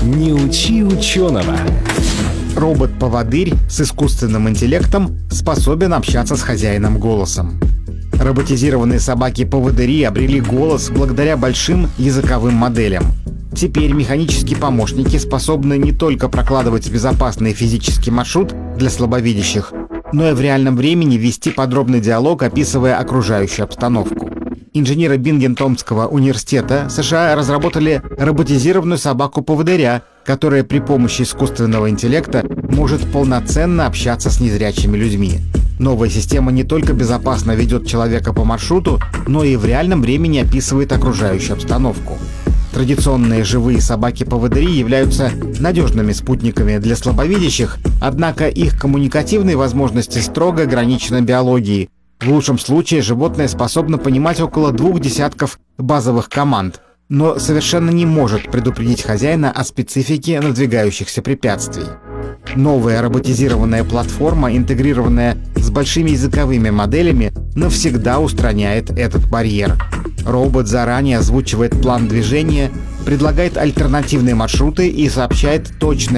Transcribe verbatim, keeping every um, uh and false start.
Не учи ученого. Робот-поводырь с искусственным интеллектом способен общаться с хозяином голосом. Роботизированные собаки-поводыри обрели голос благодаря большим языковым моделям. Теперь механические помощники способны не только прокладывать безопасный физический маршрут для слабовидящих, но и в реальном времени вести подробный диалог, описывая окружающую обстановку. Инженеры Бингентонского университета США разработали роботизированную собаку-поводыря, которая при помощи искусственного интеллекта может полноценно общаться с незрячими людьми. Новая система не только безопасно ведет человека по маршруту, но и в реальном времени описывает окружающую обстановку. Традиционные живые собаки-поводыри являются надежными спутниками для слабовидящих, однако их коммуникативные возможности строго ограничены биологией. В лучшем случае животное способно понимать около двух десятков базовых команд, но совершенно не может предупредить хозяина о специфике надвигающихся препятствий. Новая роботизированная платформа, интегрированная с большими языковыми моделями, навсегда устраняет этот барьер. Робот заранее озвучивает план движения, предлагает альтернативные маршруты и сообщает точное